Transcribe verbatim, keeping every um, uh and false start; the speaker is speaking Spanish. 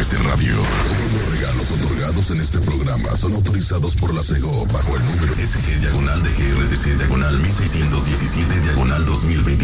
S Radio. Todos los regalos otorgados en este programa son autorizados por la SEGO bajo el número S G diagonal de G R D C diagonal mil seiscientos diecisiete diagonal dos mil veinte.